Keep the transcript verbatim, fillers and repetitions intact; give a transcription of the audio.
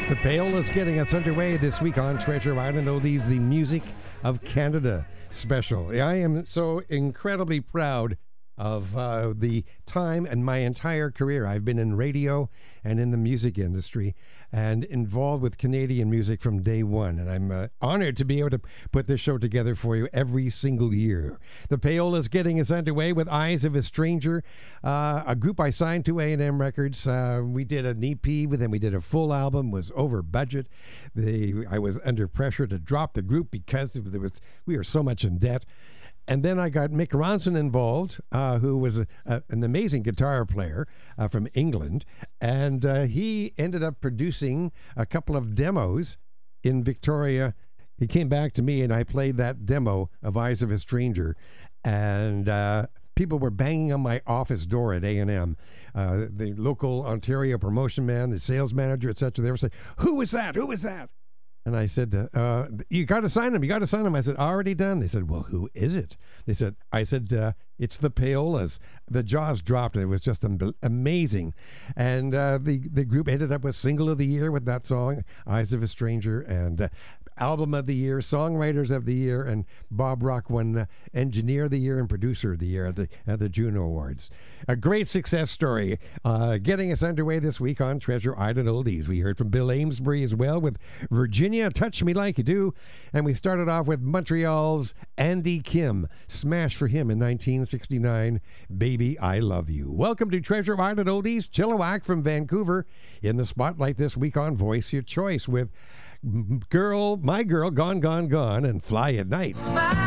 The Paola's getting us underway this week on Treasure Island Oldies, the Music of Canada special. I am so incredibly proud of uh, the time and my entire career. I've been in radio and in the music industry and involved with Canadian music from day one. And I'm uh, honored to be able to put this show together for you every single year. The Paola's getting us underway with Eyes of a Stranger, uh, a group I signed to A and M Records. Uh, we did an E P, then we did a full album, was over budget. The, I was under pressure to drop the group because there was we were so much in debt. And then I got Mick Ronson involved, uh, who was a, a, an amazing guitar player uh, from England. And uh, he ended up producing a couple of demos in Victoria. He came back to me and I played that demo of Eyes of a Stranger. And uh, people were banging on my office door at A and M. Uh, the local Ontario promotion man, the sales manager, et cetera. They were saying, "Who was that? Who was that?" And I said, uh, you got to sign him. You got to sign him. I said, already done. They said, well, who is it? They said, I said, uh, it's the Paolas. The jaws dropped. And it was just am- amazing. And uh, the, the group ended up with Single of the Year with that song, Eyes of a Stranger, and uh, Album of the Year, Songwriters of the Year, and Bob Rock won uh, Engineer of the Year and Producer of the Year at the, at the Juno Awards. A great success story. Uh, getting us underway this week on Treasure Island Oldies. We heard from Bill Amesbury as well with Virginia, Touch Me Like You Do. And we started off with Montreal's Andy Kim. Smash for him in nineteen sixty-nine, Baby, I Love You. Welcome to Treasure Island Oldies. Chilliwack from Vancouver in the spotlight this week on Voice Your Choice with Girl, My Girl, Gone, Gone, Gone, and Fly at Night. Bye.